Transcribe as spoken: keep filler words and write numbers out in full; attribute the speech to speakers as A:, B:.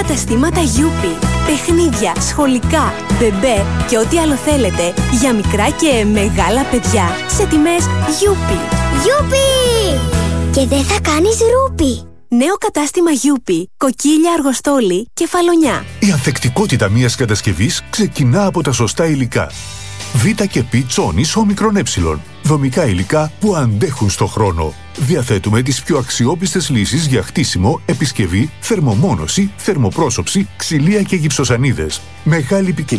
A: καταστήματα Γιούπι. Παιχνίδια, σχολικά, μπεμπέ και ό,τι άλλο θέλετε για μικρά και μεγάλα παιδιά σε τιμές Γιούπι.
B: Γιούπι! Και δεν θα κάνεις ρούπι.
A: Νέο κατάστημα Γιούπι, Κοκκίλια, Αργοστόλη, Κεφαλονιά.
C: Η ανθεκτικότητα μιας κατασκευής ξεκινά από τα σωστά υλικά. Β και Π Τσόνης όμικρον ε. Δομικά υλικά που αντέχουν στο χρόνο. Διαθέτουμε τις πιο αξιόπιστες λύσεις για χτίσιμο, επισκευή, θερμομόνωση, θερμοπρόσωψη, ξυλία και γυψοσανίδες. Μεγάλη ποικιλία